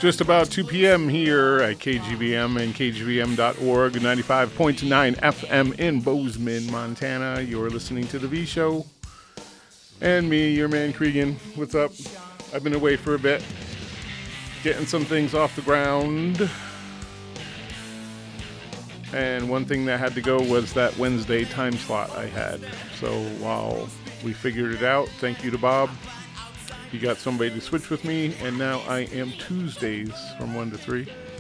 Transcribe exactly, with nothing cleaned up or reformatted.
Just about two p.m. here at K G V M and K G V M dot org, ninety-five point nine F M in Bozeman, Montana. You're listening to The V Show. And me, your man Cregan. What's up? I've been away for a bit, getting some things off the ground. And one thing that had to go was that Wednesday time slot I had. So while we figured it out, thank you to Bob. He got somebody to switch with me, and now I am Tuesdays from one to three.